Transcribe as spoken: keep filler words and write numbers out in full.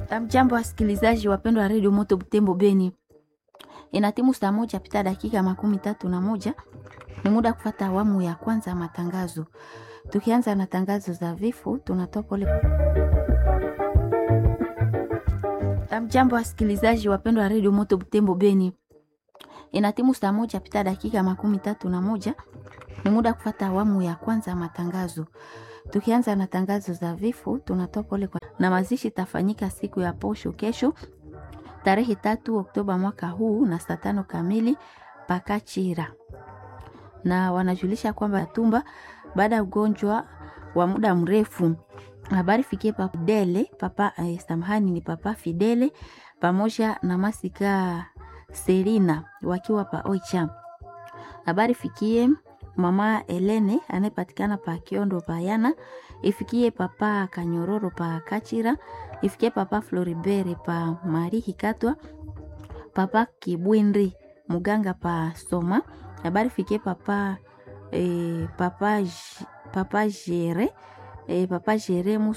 Jambo wasikilizaji wapendwa wa Radio Moto Butembo Beni. Inatimu saa moja pita dakika makumi tatu na moja. Ni muda kufata awamu ya kwanza ya matangazo. Tukianza na tangazo za vifo, tunatoa pole. Jambo wasikilizaji wapendwa wa Radio Moto Butembo Beni. Inatimu saa moja pita dakika makumi tatu na moja. Ni muda kufata awamu ya kwanza ya matangazo. Tukianza na tangazo za vifo, tunatoa pole kwa na mazishi tafanyika siku ya posho kesho tarehe tatu Oktoba mwaka huu na saa tano kamili Pakachira. Na wanajulisha kwamba tumba baada ya ugonjwa wa muda mrefu. Habari fikie papa Fidele, papa eh, samahani ni papa Fidele pamoja na Masika Serina wakiwa pa Oicha. Habari fikie mama Elene anayepatikana pa Kiondo Bayana, ifikie papa Kanyororo pa Kachira, ifikie papa Floribere pa Marihi Katwa, papa Kibwindri muganga pa Soma. Habari fikie papa eh, papa papa Jere eh, papa Jere